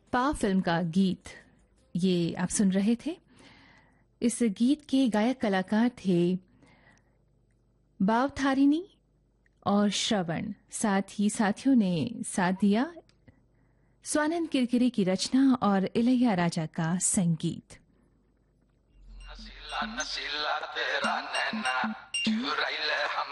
पा फिल्म का गीत ये आप सुन रहे थे। इस गीत के गायक कलाकार थे बावथारिणी और श्रवण, साथ ही साथियों ने साथ दिया स्वानंद किरकिरे की रचना और इलैया राजा का संगीत। नसीला नसीला तेरा नैना चुराइले हम